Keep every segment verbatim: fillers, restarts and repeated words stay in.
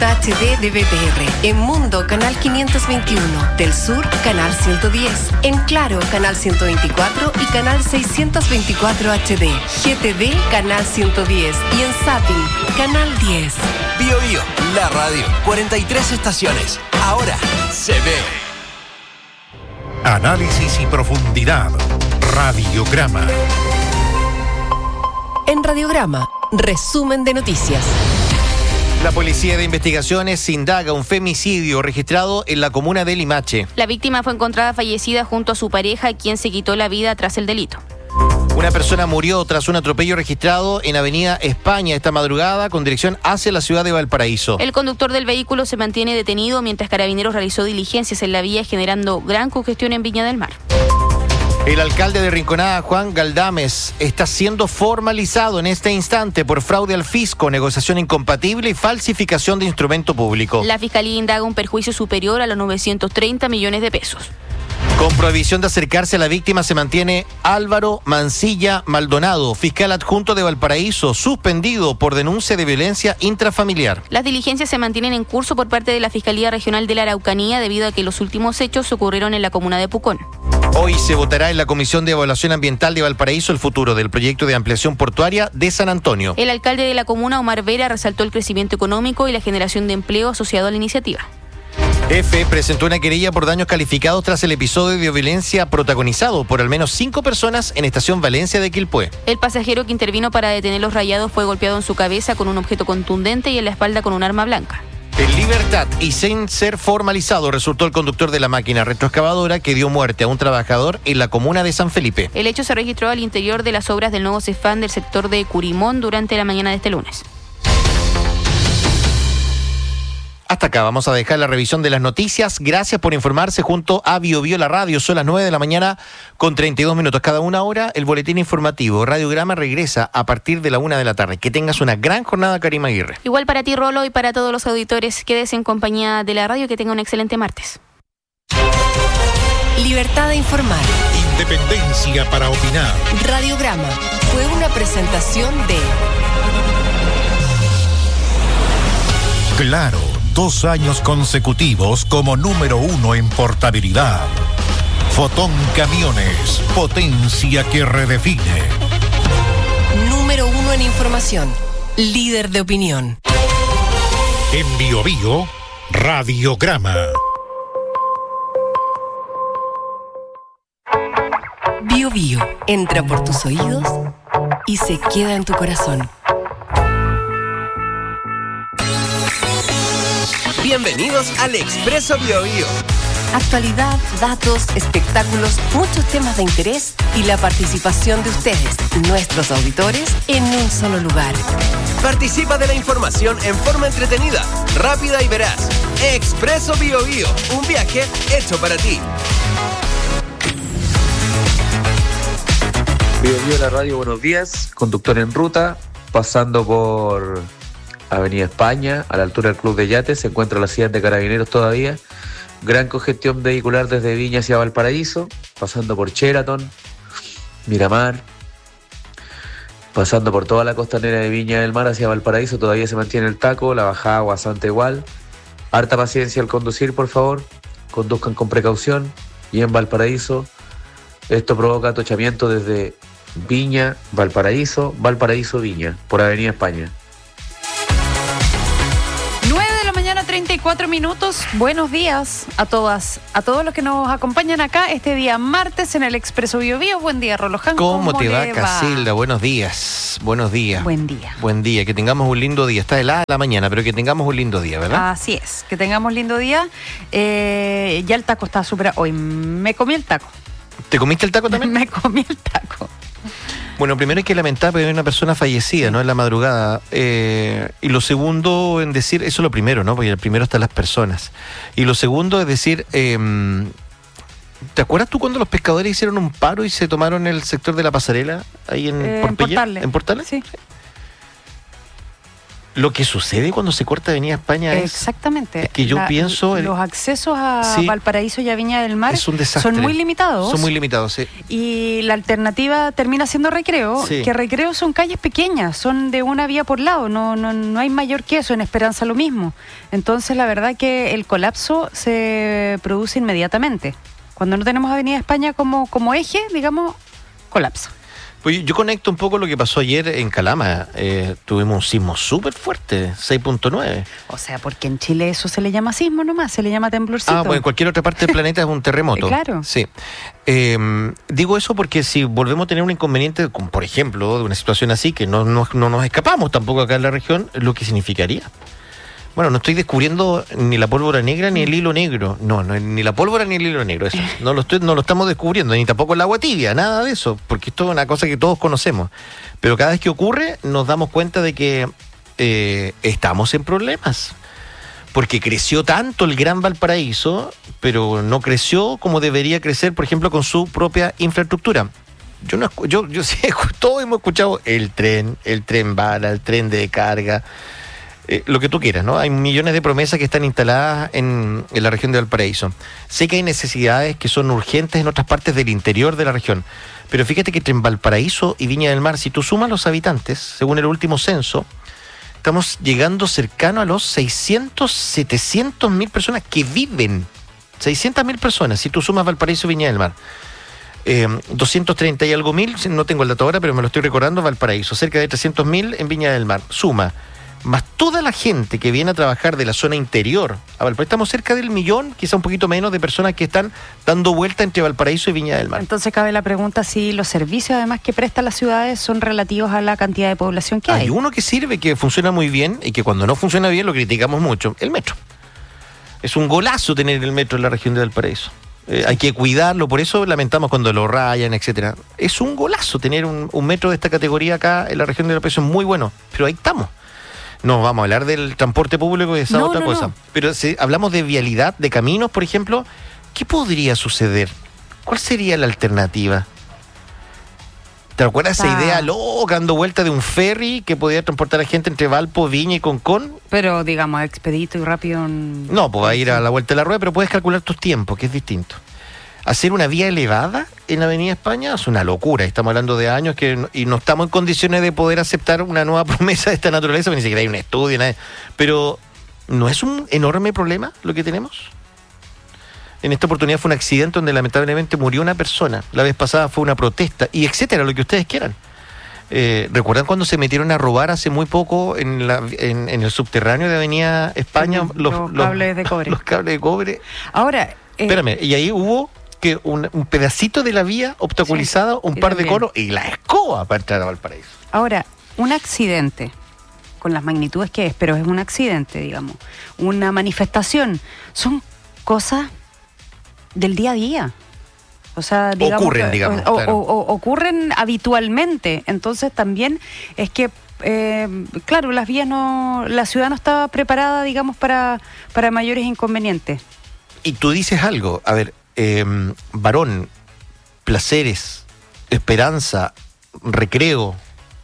H D de B T R. En Mundo, canal quinientos veintiuno. Del Sur, canal ciento diez. En Claro, canal ciento veinticuatro y canal seiscientos veinticuatro H D. G T D, canal ciento diez. Y en Zapping, canal diez. Bio Bio, la radio. cuarenta y tres estaciones. Ahora se ve. Análisis y profundidad. Radiograma. En Radiograma, resumen de noticias. La Policía de Investigaciones indaga un femicidio registrado en la comuna de Limache. La víctima fue encontrada fallecida junto a su pareja, quien se quitó la vida tras el delito. Una persona murió tras un atropello registrado en Avenida España esta madrugada con dirección hacia la ciudad de Valparaíso. El conductor del vehículo se mantiene detenido mientras Carabineros realizó diligencias en la vía, generando gran congestión en Viña del Mar. El alcalde de Rinconada, Juan Galdames, está siendo formalizado en este instante por fraude al fisco, negociación incompatible y falsificación de instrumento público. La Fiscalía indaga un perjuicio superior a los novecientos treinta millones de pesos. Con prohibición de acercarse a la víctima se mantiene Álvaro Mancilla Maldonado, fiscal adjunto de Valparaíso, suspendido por denuncia de violencia intrafamiliar. Las diligencias se mantienen en curso por parte de la Fiscalía Regional de la Araucanía debido a que los últimos hechos ocurrieron en la comuna de Pucón. Hoy se votará en la Comisión de Evaluación Ambiental de Valparaíso el futuro del proyecto de ampliación portuaria de San Antonio. El alcalde de la comuna, Omar Vera, resaltó el crecimiento económico y la generación de empleo asociado a la iniciativa. F presentó una querella por daños calificados tras el episodio de violencia protagonizado por al menos cinco personas en Estación Valencia de Quilpué. El pasajero que intervino para detener los rayados fue golpeado en su cabeza con un objeto contundente y en la espalda con un arma blanca. En libertad y sin ser formalizado resultó el conductor de la máquina retroexcavadora que dio muerte a un trabajador en la comuna de San Felipe. El hecho se registró al interior de las obras del nuevo Cefán del sector de Curimón durante la mañana de este lunes. Hasta acá vamos a dejar la revisión de las noticias. Gracias por informarse junto a Bio Bio la radio. Son las nueve de la mañana con treinta y dos minutos. Cada una hora el boletín informativo. Radiograma regresa a partir de la una de la tarde. Que tengas una gran jornada, Karima Aguirre. Igual para ti, Rolo, y para todos los auditores. Quédese en compañía de la radio y que tenga un excelente martes. Libertad de informar. Independencia para opinar. Radiograma fue una presentación de Claro. Dos años consecutivos como número uno en portabilidad. Fotón Camiones, potencia que redefine. Número uno en información, líder de opinión. En Bio Bio, Radiograma. Bio Bio entra por tus oídos y se queda en tu corazón. Bienvenidos al Expreso Bio Bio. Actualidad, datos, espectáculos, muchos temas de interés y la participación de ustedes, nuestros auditores, en un solo lugar. Participa de la información en forma entretenida, rápida y veraz. Expreso Bio Bio, un viaje hecho para ti. Bio Bio la radio, buenos días. Conductor en ruta, pasando por Avenida España, a la altura del Club de Yates, se encuentra la silla de Carabineros todavía. Gran congestión vehicular desde Viña hacia Valparaíso, pasando por Sheraton, Miramar, pasando por toda la costanera de Viña del Mar hacia Valparaíso, todavía se mantiene el taco, la bajada bastante igual. Harta paciencia al conducir, por favor, conduzcan con precaución. Y en Valparaíso, esto provoca atochamiento desde Viña, Valparaíso, Valparaíso, Viña, por Avenida España. treinta y cuatro minutos. Buenos días a todas, a todos los que nos acompañan acá este día martes en el Expreso Bio Bio. Buen día, Roloján. ¿Cómo, ¿Cómo te va, Casilda? Buenos días. Buenos días. Buen día. Buen día. Que tengamos un lindo día. Está helada la mañana, pero que tengamos un lindo día, ¿verdad? Así es. Que tengamos lindo día. Eh, ya el taco está súper... Hoy me comí el taco. ¿Te comiste el taco también? Me comí el taco. Bueno, primero hay que lamentar porque hay una persona fallecida, ¿no? En la madrugada. Eh, y lo segundo en decir, eso es lo primero, ¿no? Porque el primero están las personas. Y lo segundo es decir, eh, ¿te acuerdas tú cuando los pescadores hicieron un paro y se tomaron el sector de la pasarela ahí en eh, Portelle? En Portales. ¿En Portales? Sí. Lo que sucede cuando se corta Avenida España es... Exactamente. Es que yo La- pienso... en- Los accesos a Sí. Valparaíso y a Viña del Mar es un desastre. son muy limitados. Son muy limitados, sí. Y la alternativa termina siendo Recreo, Sí. que Recreo son calles pequeñas, son de una vía por lado, no, no, no hay mayor que eso, en Esperanza lo mismo. Entonces la verdad que el colapso se produce inmediatamente. Cuando no tenemos Avenida España como, como eje, digamos, colapsa. Pues yo conecto un poco lo que pasó ayer en Calama. Eh, tuvimos un sismo súper fuerte, seis punto nueve. O sea, porque en Chile eso se le llama sismo nomás, se le llama temblorcito. Ah, bueno, en cualquier otra parte del planeta es un terremoto. Eh, claro. Sí. Eh, digo eso porque si volvemos a tener un inconveniente, como por ejemplo, de una situación así, que no, no, no nos escapamos tampoco acá en la región, lo que significaría. Bueno, no estoy descubriendo ni la pólvora negra ni el hilo negro. No, no ni la pólvora ni el hilo negro. Eso no lo, estoy, no lo estamos descubriendo, ni tampoco el agua tibia, nada de eso, porque esto es una cosa que todos conocemos. Pero cada vez que ocurre, nos damos cuenta de que eh, estamos en problemas. Porque creció tanto el Gran Valparaíso, pero no creció como debería crecer, por ejemplo, con su propia infraestructura. Yo no, escu- yo, yo sí, todos hemos escuchado el tren, el tren bala, el tren de carga. Eh, lo que tú quieras, ¿no? Hay millones de promesas que están instaladas en, en la región de Valparaíso. Sé que hay necesidades que son urgentes en otras partes del interior de la región, pero fíjate que entre Valparaíso y Viña del Mar, si tú sumas los habitantes, según el último censo, estamos llegando cercano a los seiscientos, setecientos mil personas que viven. seiscientas mil personas, si tú sumas Valparaíso y Viña del Mar. Eh, doscientos treinta y algo mil, no tengo el dato ahora, pero me lo estoy recordando, Valparaíso. Cerca de trescientos mil en Viña del Mar. Suma. Más toda la gente que viene a trabajar de la zona interior a Valparaíso, estamos cerca del millón, quizá un poquito menos, de personas que están dando vuelta entre Valparaíso y Viña del Mar. Entonces cabe la pregunta si los servicios además que prestan las ciudades son relativos a la cantidad de población que hay. Hay uno que sirve, que funciona muy bien, y que cuando no funciona bien lo criticamos mucho, el metro. Es un golazo tener el metro en la región de Valparaíso. Eh, hay que cuidarlo, por eso lamentamos cuando lo rayan, etcétera. Es un golazo tener un, un metro de esta categoría acá en la región de Valparaíso, es muy bueno, pero ahí estamos. No vamos a hablar del transporte público y esa No, otra no, cosa. no. Pero si hablamos de vialidad, de caminos, por ejemplo, ¿qué podría suceder? ¿Cuál sería la alternativa? ¿Te acuerdas esa Ah. idea loca dando vuelta de un ferry que podía transportar a gente entre Valpo, Viña y Concón? Pero digamos, expedito y rápido. en- No, pues va a ir a la vuelta de la rueda, pero puedes calcular tus tiempos, que es distinto. Hacer una vía elevada en la Avenida España es una locura. Estamos hablando de años que no- y no estamos en condiciones de poder aceptar una nueva promesa de esta naturaleza, ni siquiera hay un estudio, nada. Pero ¿no es un enorme problema lo que tenemos? En esta oportunidad fue un accidente donde lamentablemente murió una persona. La vez pasada fue una protesta, y etcétera, lo que ustedes quieran. Eh, ¿Recuerdan cuando se metieron a robar hace muy poco en, la, en, en el subterráneo de Avenida España Sí, los cables de cobre. Los cables de cobre. Ahora, eh, Espérame, y ahí hubo que un, un pedacito de la vía obstaculizado, Sí, un y par de también. conos y la escoba para entrar a Valparaíso. ahora, un accidente, con las magnitudes que es, pero es un accidente, digamos, una manifestación, son cosas del día a día. O sea, digamos, Ocurren, que- digamos, o- claro. o- o- ocurren habitualmente. Entonces también es que, eh, claro, las vías no, la ciudad no estaba preparada, digamos, para, para mayores inconvenientes. Y tú dices algo, a ver, eh, Varón, Placeres, Esperanza, Recreo,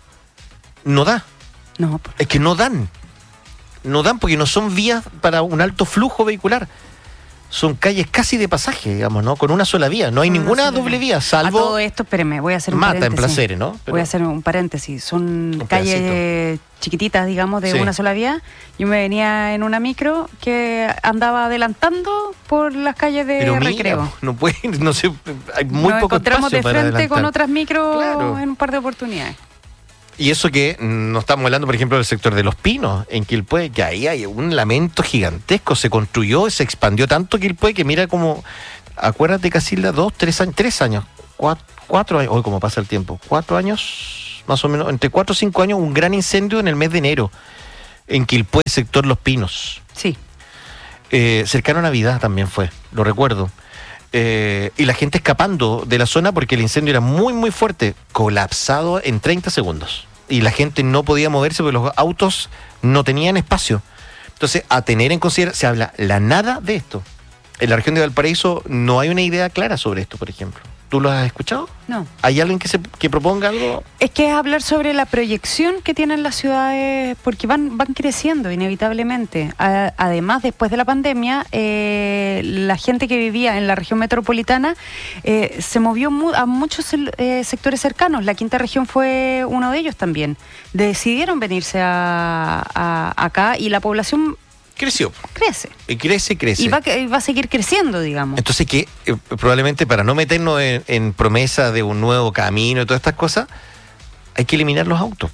no da. No, por- Es que no dan. No dan porque no son vías para un alto flujo vehicular. Son calles casi de pasaje, digamos, ¿no? Con una sola vía. No hay Una ninguna sola doble vía. vía, salvo A todo esto, espéreme, voy a hacer un Mata en paréntesis. Placeres, ¿no? Pero- Voy a hacer un paréntesis. Son Un calles pedacito. eh, chiquititas, digamos, de Sí. una sola vía. Yo me venía en una micro que andaba adelantando por las calles de Pero mira, Recreo. no puede, no sé, hay muy Nos poco encontramos espacio de para frente con adelantar. otras micros Claro. en un par de oportunidades. Y eso que no estamos hablando, por ejemplo, del sector de Los Pinos, en Quilpué, que ahí hay un lamento gigantesco. Se construyó, se expandió tanto Quilpué que mira como, acuérdate, Casilda, dos, tres años, tres años, cuatro, cuatro años, hoy cómo pasa el tiempo, cuatro años, más o menos, entre cuatro o cinco años, un gran incendio en el mes de enero, en Quilpué, sector Los Pinos. Sí. Eh, cercano a Navidad también fue, lo recuerdo. Eh, y la gente escapando de la zona porque el incendio era muy, muy fuerte, colapsado en treinta segundos. Y la gente no podía moverse porque los autos no tenían espacio. Entonces, a tener en consideración, se habla la nada de esto. En la región de Valparaíso no hay una idea clara sobre esto, por ejemplo. ¿Tú lo has escuchado? No. ¿Hay alguien que se que proponga algo? Es que es hablar sobre la proyección que tienen las ciudades, porque van van creciendo inevitablemente. A, además, después de la pandemia, eh, la gente que vivía en la región metropolitana eh, se movió mu- a muchos eh, sectores cercanos. La quinta región fue uno de ellos también. Decidieron venirse a, a acá y la población Creció. crece. Y crece, crece. Y va, a- y va a seguir creciendo, digamos. Entonces, que eh, probablemente para no meternos en, en promesa de un nuevo camino y todas estas cosas, hay que eliminar los autos.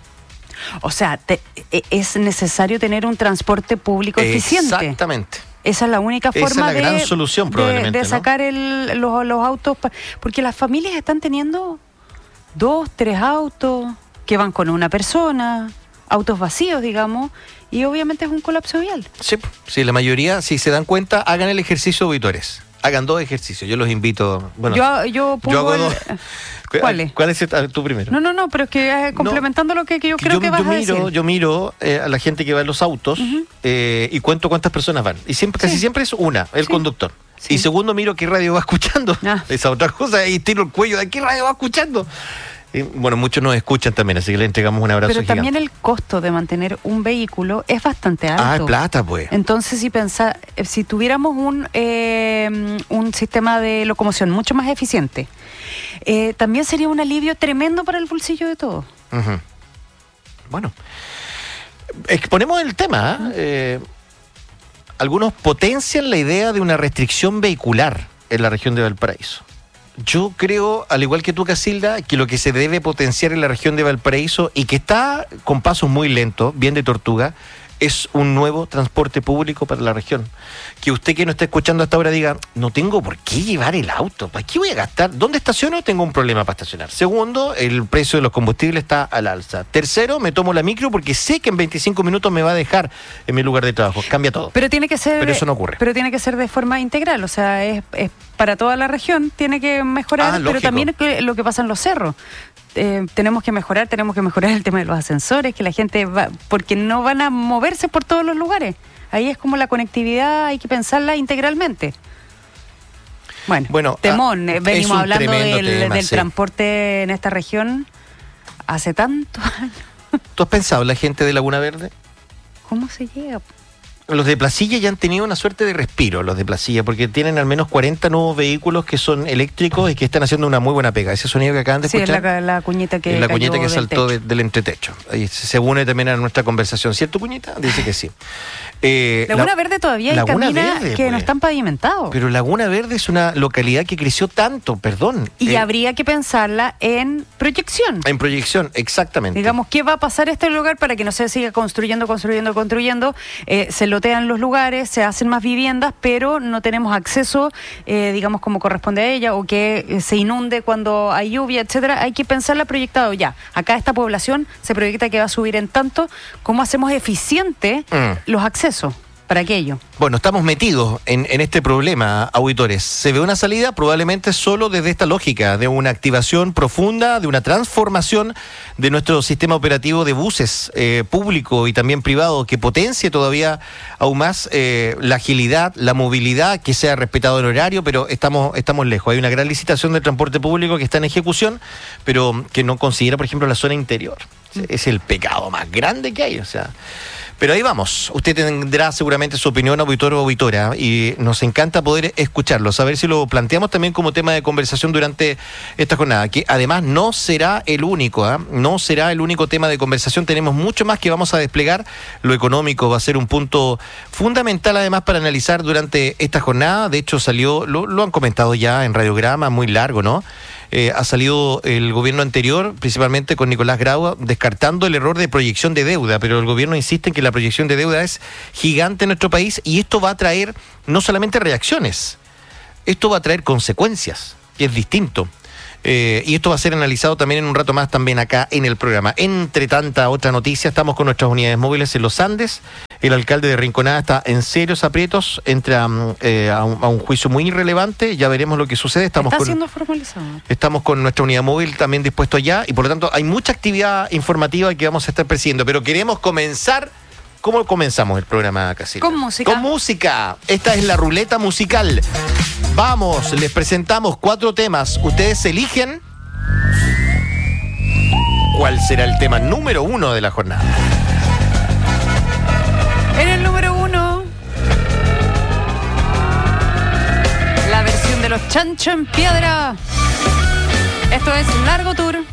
O sea, te- e- es necesario tener un transporte público eficiente. Exactamente. Esa es la única Esa es forma la de, gran solución, de- probablemente, de ¿no? sacar el- los, los autos, pa- porque las familias están teniendo dos, tres autos que van con una persona, autos vacíos, digamos, y obviamente es un colapso vial. Sí, sí, la mayoría, si se dan cuenta, hagan el ejercicio, auditores. Hagan dos ejercicios. Yo los invito. Bueno, yo, yo pongo yo hago el- dos. ¿Cuál es? ¿Cuál es el- ah, tú primero? No, no, no, pero es que eh, complementando lo que, que yo creo yo, que vas yo a miro, decir. Yo miro eh, a la gente que va en los autos eh, y cuento cuántas personas van. Y siempre, casi Sí. siempre es una, el Sí. conductor. Sí. Y segundo, miro qué radio va escuchando. Ah. Esa otra cosa, y tiro el cuello de qué radio va escuchando. Y, bueno, muchos nos escuchan también, así que le entregamos un abrazo Pero gigante. también el costo de mantener un vehículo es bastante alto. Ah, es plata, pues. Entonces, si pensa, eh, si tuviéramos un, eh, un sistema de locomoción mucho más eficiente, eh, también sería un alivio tremendo para el bolsillo de todos. Ujú. Bueno, exponemos el tema. ¿eh? Eh, algunos potencian la idea de una restricción vehicular en la región de Valparaíso. Yo creo, al igual que tú, Casilda, que lo que se debe potenciar en la región de Valparaíso y que está con pasos muy lentos, bien de tortuga, es un nuevo transporte público para la región. Que usted que no está escuchando hasta ahora diga, no tengo por qué llevar el auto, ¿para qué voy a gastar? ¿Dónde estaciono? Tengo un problema para estacionar. Segundo, el precio de los combustibles está al alza. Tercero, me tomo la micro porque sé que en veinticinco minutos me va a dejar en mi lugar de trabajo. Cambia todo. Pero tiene que ser, Pero eso no ocurre. Pero tiene que ser de forma integral, o sea, es, es para toda la región, tiene que mejorar, Ah, pero lógico. también es que lo que pasa en los cerros. Eh, tenemos que mejorar, tenemos que mejorar el tema de los ascensores, que la gente va, porque no van a moverse por todos los lugares. Ahí es como la conectividad, hay que pensarla integralmente. Bueno, Bueno, temón, ah, eh, es venimos un hablando tremendo del, tema, del sí. transporte en esta región hace tantos años. ¿Tú has pensado en la gente de Laguna Verde? ¿Cómo se llega? Los de Placilla ya han tenido una suerte de respiro, los de Placilla, porque tienen al menos cuarenta nuevos vehículos que son eléctricos y que están haciendo una muy buena pega. Ese sonido que acaban de Sí, es escuchar la, la cuñita que es la cayó cuñita que del saltó techo. de- del entretecho. Ahí se se une también a nuestra conversación. ¿Cierto, cuñita? Dice que sí. Eh, Laguna la- Verde todavía hay Laguna caminas Verde, que no pues. están pavimentados. Pero Laguna Verde es una localidad que creció tanto, perdón. Y eh, habría que pensarla en proyección. En proyección, exactamente. Digamos, ¿qué va a pasar este lugar para que no se siga construyendo, construyendo, construyendo? Eh, se lotean los lugares, se hacen más viviendas, pero no tenemos acceso, eh, digamos, como corresponde a ella, o que eh, se inunde cuando hay lluvia, etcétera. Hay que pensarla proyectado ya. Acá esta población se proyecta que va a subir en tanto. ¿Cómo hacemos eficiente Mm. los accesos para aquello? Bueno, estamos metidos en, en este problema, auditores. ¿Se ve una salida? Probablemente solo desde esta lógica de una activación profunda, de una transformación de nuestro sistema operativo de buses eh, público y también privado, que potencie todavía aún más eh, la agilidad, la movilidad, que sea respetado el horario, pero estamos, estamos lejos. Hay una gran licitación de transporte público que está en ejecución, pero que no considera, por ejemplo, la zona interior. Es el pecado más grande que hay, o sea... Pero ahí vamos, usted tendrá seguramente su opinión, auditor o auditora, y nos encanta poder escucharlo, saber si lo planteamos también como tema de conversación durante esta jornada, que además no será el único, ¿eh? no será el único tema de conversación, tenemos mucho más que vamos a desplegar, lo económico va a ser un punto fundamental además para analizar durante esta jornada, de hecho salió, lo, lo han comentado ya en Radiograma, muy largo, ¿no? Eh, ha salido el gobierno anterior, principalmente con Nicolás Grau, descartando el error de proyección de deuda, pero el gobierno insiste en que la proyección de deuda es gigante en nuestro país y esto va a traer no solamente reacciones, esto va a traer consecuencias, que es distinto. Eh, y esto va a ser analizado también en un rato más también acá en el programa. Entre tanta otra noticia, estamos con nuestras unidades móviles en los Andes. El alcalde de Rinconada está en serios aprietos, entra eh, a, un, a un juicio muy irrelevante, ya veremos lo que sucede. Estamos Está con, siendo formalizado. Estamos con nuestra unidad móvil también dispuesto allá y por lo tanto hay mucha actividad informativa que vamos a estar persiguiendo, pero queremos comenzar ¿Cómo comenzamos el programa, Casilda? Con música. Con música. Esta es la ruleta musical. Vamos, les presentamos cuatro temas. Ustedes eligen cuál será el tema número uno de la jornada. En el número uno, la versión de los Chancho en Piedra. Esto es Largo Tour.